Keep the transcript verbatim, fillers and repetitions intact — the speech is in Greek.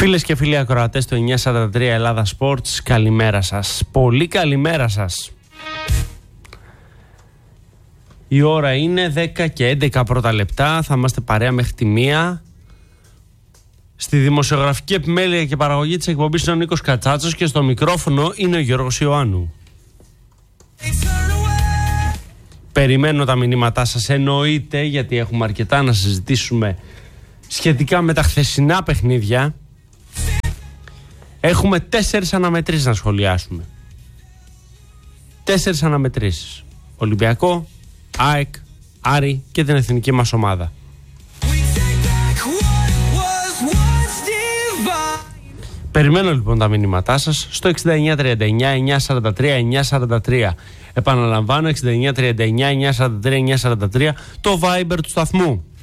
Φίλες και φίλοι ακροατές του εννιακόσια σαράντα τρία Ελλάδα Sports, καλημέρα σας. Πολύ καλημέρα σας. Η ώρα είναι δέκα και έντεκα πρώτα λεπτά. Θα είμαστε παρέα μέχρι τη μία. Στη δημοσιογραφική επιμέλεια και παραγωγή της εκπομπής είναι ο Νίκος Κατσάτσος και στο μικρόφωνο είναι ο Γιώργος Ιωάννου. Περιμένω τα μηνύματά σας, εννοείται, γιατί έχουμε αρκετά να συζητήσουμε σχετικά με τα χθεσινά παιχνίδια. Έχουμε τέσσερις αναμετρήσεις να σχολιάσουμε. Τέσσερις αναμετρήσεις. Ολυμπιακό, ΑΕΚ, Άρη και την εθνική μας ομάδα. Περιμένω λοιπόν τα μηνύματά σας στο εξήντα εννιά τριάντα εννιά εννιακόσια σαράντα τρία εννιακόσια σαράντα τρία. Επαναλαμβάνω, εξήντα εννιά τριάντα εννιά εννιακόσια σαράντα τρία εννιακόσια σαράντα τρία, το Viber του σταθμού.